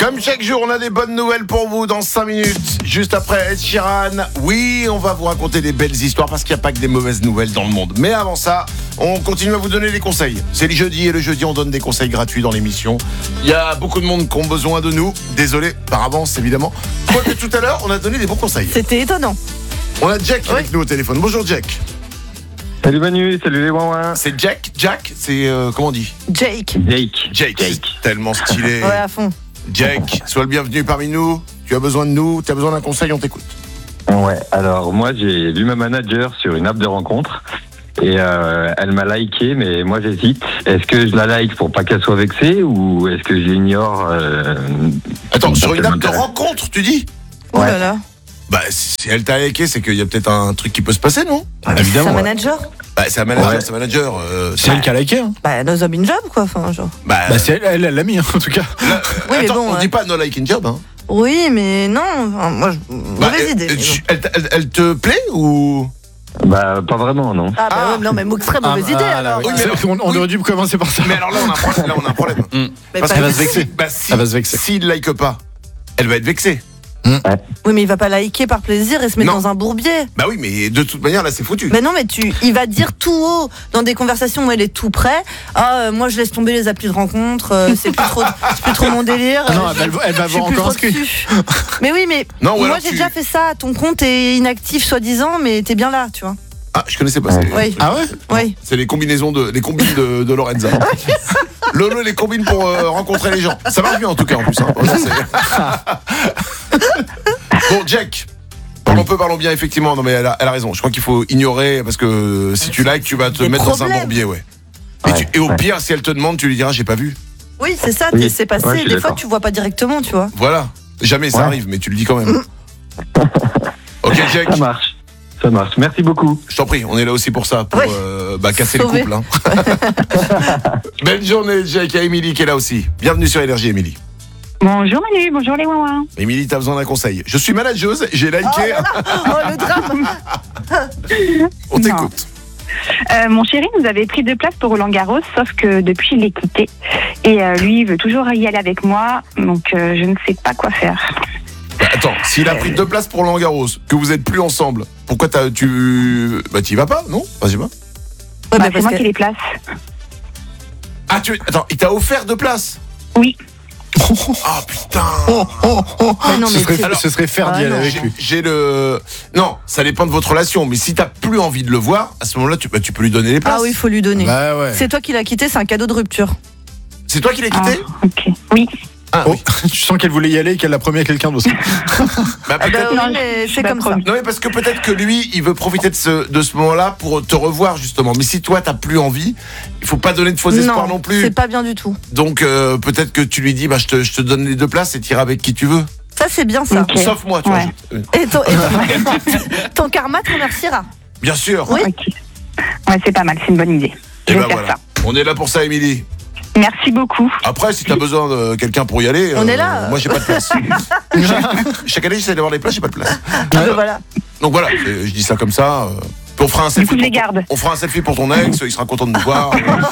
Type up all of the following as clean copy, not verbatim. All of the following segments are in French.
Comme chaque jour, on a des bonnes nouvelles pour vous dans 5 minutes. Juste après Ed Sheeran, oui, on va vous raconter des belles histoires parce qu'il n'y a pas que des mauvaises nouvelles dans le monde. Mais avant ça, on continue à vous donner des conseils. C'est le jeudi et le jeudi, on donne des conseils gratuits dans l'émission. Il y a beaucoup de monde qui ont besoin de nous. Désolé par avance, évidemment. Quoique tout à l'heure, on a donné des bons conseils. C'était étonnant. On a Jack avec nous au téléphone. Bonjour Jack. Salut Manu, salut les ouin. C'est Jack, c'est comment on dit Jake. Jake. Tellement stylé. Ouais, à fond. Jack, sois le bienvenu parmi nous. Tu as besoin de nous, tu as besoin d'un conseil, on t'écoute. Ouais, alors moi j'ai vu ma manager sur une app de rencontre et elle m'a liké, mais moi j'hésite. Est-ce que je la like pour pas qu'elle soit vexée ou est-ce que je l'ignore Attends, sur une app de rencontre, tu dis Oh là là. Bah, si elle t'a liké, c'est qu'il y a peut-être un truc qui peut se passer, non C'est un manager. Bah, c'est un manager, Ouais. c'est un manager. C'est elle qui a liké. Hein. Bah, no job in job, quoi. Enfin, genre. Bah, C'est elle l'a mis, hein, en tout cas. là, Oui, mais attends, bon, on dit pas no like in job, hein. Oui, mais non. Enfin, moi, mauvaise idée. mais bon. Elle te plaît ou Bah pas vraiment, non. Ah, bah ouais, non, mais très mauvaise idée, alors. oui, mais on aurait dû commencer par ça. Mais alors là, on a un problème. Mais Parce pas- Elle va se vexer. Bah, si, Elle va se vexer. s'il like pas, elle va être vexée. Oui, mais il va pas liker par plaisir et se mettre Non. dans un bourbier. Bah oui, mais de toute manière, là, c'est foutu. Mais non, mais il va dire tout haut dans des conversations où elle est tout près. Ah, moi je laisse tomber les applis de rencontre. C'est plus trop mon délire. Non, elle va Je suis avoir plus encore trop inscrit. dessus. Mais oui, mais Non, ou moi alors j'ai tu- déjà fait ça. Ton compte est inactif soi-disant, mais t'es bien là, tu vois. Ah, je connaissais pas ça. Oui. Ah ouais. Oui. C'est les combines de Lorenza. Lolo les combines pour rencontrer les gens. Ça marche bien en tout cas en plus. Hein. Vraiment, bon Jack, parlons bien effectivement. Non mais elle a raison. Je crois qu'il faut ignorer parce que si tu likes, tu vas te Des mettre dans un problèmes. bourbier, ouais. Et au pire, si elle te demande, tu lui diras j'ai pas vu. Oui, c'est ça. Oui. C'est passé. Ouais, je suis Des fois, d'accord. tu vois pas directement, tu vois. Voilà. Jamais ça Ouais. arrive, mais tu le dis quand même. Ok Jack, Ça marche. Ça marche. Merci beaucoup. je t'en prie, on est là aussi pour ça, pour Ouais. casser Sauver. le couple. Hein. Belle journée Jack, il y a Émilie qui est là aussi. Bienvenue sur Énergie Émilie. Bonjour Manu, bonjour les ouin. Émilie, t'as besoin d'un conseil. Je suis manageuse, j'ai liké. Oh, le drame. On t'écoute. Mon chéri nous avait pris 2 places pour Roland Garros, sauf que depuis il est quitté. Et lui il veut toujours y aller avec moi, donc je ne sais pas quoi faire. Bah, attends, s'il a pris 2 places pour Roland Garros, que vous êtes plus ensemble, pourquoi tu y vas pas, non? Enfin, je sais pas. Ouais, Bah, mais c'est parce moi que- qui les place. Ah, attends, il t'a offert 2 places? Oui. Ah putain. Mais non, mais Ce serait faire d'y Ah, aller non. avec lui. J'ai le. Non, ça dépend de votre relation, mais si t'as plus envie de le voir, à ce moment-là, tu peux lui donner les places. Ah oui, il faut lui donner. Bah ouais. C'est toi qui l'as quitté, c'est un cadeau de rupture. C'est toi qui l'as Ah, quitté? ok. Oui. Ah, Oh, oui. tu sens qu'elle voulait y aller et qu'elle l'a promis à quelqu'un d'autre. Bah, Ah bah peut-être- oui, Non, mais je c'est suis comme pas ça. promis. Non, mais parce que peut-être que lui, il veut profiter de ce moment-là pour te revoir, justement. Mais si toi, t'as plus envie, il faut pas donner de faux espoirs non plus. c'est pas bien du tout. Donc, peut-être que tu lui dis, bah, je te donne les 2 places et t'iras avec qui tu veux. Ça, c'est bien ça. Ok. Sauf moi, tu Ouais. rajoutes. Et ton karma te remerciera. Bien sûr. Oui. Ok. Ouais, c'est pas mal, c'est une bonne idée. Et Je vais ben faire voilà. ça. On est là pour ça, Émilie. Merci beaucoup. Après, si t'as besoin de quelqu'un pour y aller, On est là. Moi, j'ai pas de place. Chaque année, j'essaie d'avoir les places, j'ai pas de place. Ah, bah, voilà. Donc voilà, je dis ça comme ça. Puis on fera un selfie. coup, je les pour garde. On fera un selfie pour ton ex, il sera content de nous voir.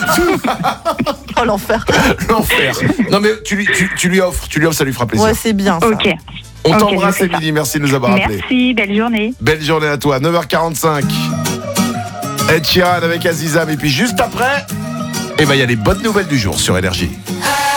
Oh, l'enfer. L'enfer. Non mais tu lui offres, ça lui fera plaisir. Ouais, c'est bien ça. Ok. On Ok, t'embrasse, je fais ça. Émilie, merci de nous avoir appelés. Merci, belle journée. Belle journée à toi, 9h45. Ed Sheeran avec Azizam, et puis juste après, il y a les bonnes nouvelles du jour sur Énergie.